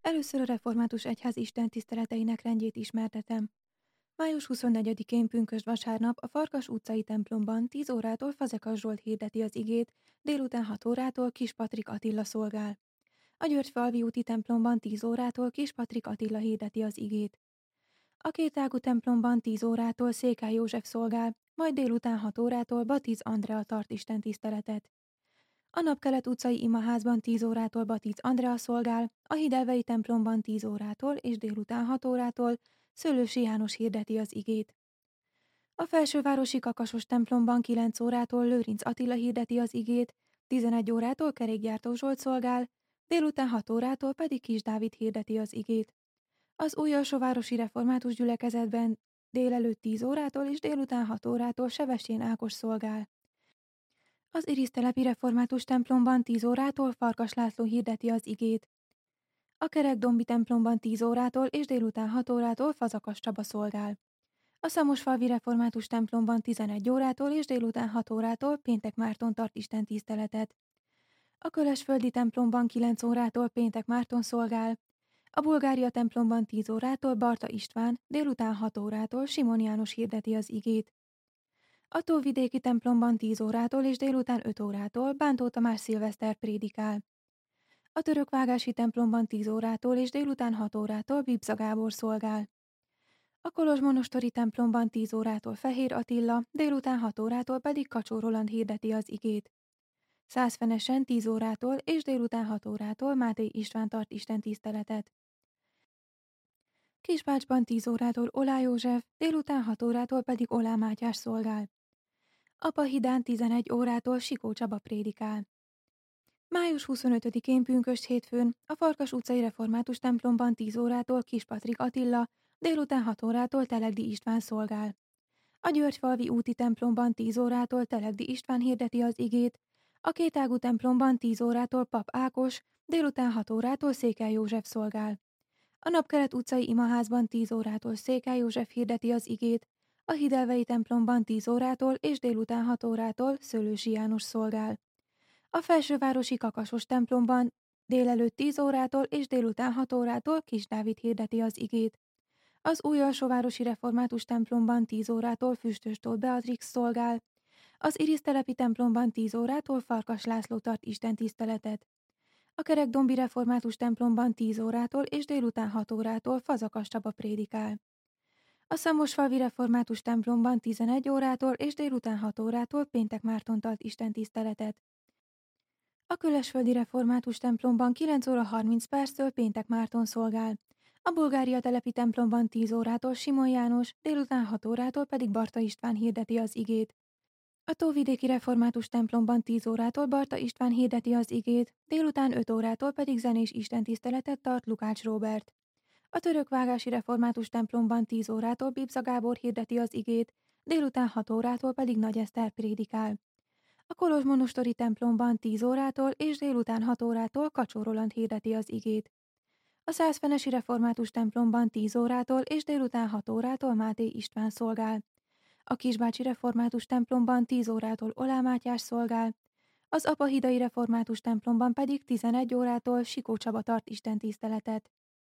Először a református egyház istentiszteleteinek rendjét ismertetem. Május 24-én pünkösd vasárnap a Farkas utcai templomban 10 órától Fazekas Zsolt hirdeti az igét, délután 6 órától Kis Patrik Attila szolgál. A Györgyfalvi úti templomban 10 órától Kis Patrik Attila hirdeti az igét. A Kétágú templomban 10 órától Székely József szolgál, majd délután 6 órától Batiz Andrea tart istentiszteletet. A Napkelet utcai imaházban 10 órától Batiz Andrea szolgál, a Hidelvei templomban 10 órától és délután 6 órától Szőlősi János hirdeti az igét. A Felsővárosi Kakasos templomban 9 órától Lőrinc Attila hirdeti az igét, 11 órától Kerékgyártó Zsolt szolgál, délután 6 órától pedig Kis Dávid hirdeti az igét. Az Újalsóvárosi Református Gyülekezetben délelőtt 10 órától és délután 6 órától Sebestyén Ákos szolgál. Az Irisztelepi Református templomban 10 órától Farkas László hirdeti az igét. A Kerekdombi templomban 10 órától és délután 6 órától Fazakas Csaba szolgál. A Szamosfalvi Református templomban 11 órától és délután 6 órától Péntek Márton tart istentiszteletet. A Kölesföldi templomban 9 órától Péntek Márton szolgál. A Bulgária templomban 10 órától Barta István, délután 6 órától Simon János hirdeti az igét. A Tóvidéki templomban 10 órától és délután 5 órától Bántó Tamás Szilveszter prédikál. A Törökvágási templomban 10 órától és délután 6 órától Bibza Gábor szolgál. A Kolozsmonostori templomban 10 órától Fehér Attila, délután 6 órától pedig Kacsó Roland hirdeti az igét. Szászfenesen 10 órától és délután 6 órától Máté István tart istentiszteletet. Kisbácsban 10 órától Olá József, délután 6 órától pedig Olá Mátyás szolgál. Apahidán 11 órától Sikó Csaba prédikál. Május 25-én pünkösd hétfőn a Farkas utcai református templomban 10 órától Kis Patrik Attila, délután 6 órától Telegdi István szolgál. A Györgyfalvi úti templomban 10 órától Telegdi István hirdeti az igét, a Kétágú templomban 10 órától Pap Ákos, délután 6 órától Székely József szolgál. A Napkelet utcai imaházban 10 órától Székely József hirdeti az igét, a Hidelvei templomban 10 órától és délután 6 órától Szőlősi János szolgál. A Felsővárosi Kakasos templomban délelőtt 10 órától és délután 6 órától Kis Dávid hirdeti az igét. Az Újalsóvárosi Református templomban 10 órától Füstös Tóth Beatrix szolgál. Az Irisztelepi templomban 10 órától Farkas László tart istentiszteletet. A Kerekdombi Református templomban 10 órától és délután 6 órától Fazakas Csaba prédikál. A Szamosfalvi Református templomban 11 órától és délután 6 órától Péntek Márton tart istentiszteletet. A Kölesföldi Református templomban 9 óra 30 perctől Péntek Márton szolgál. A Bulgária telepi templomban 10 órától Simon János, délután 6 órától pedig Barta István hirdeti az igét. A Tóvidéki Református templomban 10 órától Barta István hirdeti az igét, délután 5 órától pedig zenés istentiszteletet tart Lukács Róbert. A Törökvágási Református templomban 10 órától Bibza Gábor hirdeti az igét, délután 6 órától pedig Nagy Eszter prédikál. A Kolozsmonostori templomban 10 órától és délután 6 órától Kacsó Roland hirdeti az igét. A Szászfenesi Református templomban 10 órától és délután 6 órától Máté István szolgál. A Kisbácsi Református templomban 10 órától Olá Mátyás szolgál, az Apahidai Református templomban pedig 11 órától Sikó Csaba tart istentiszteletet.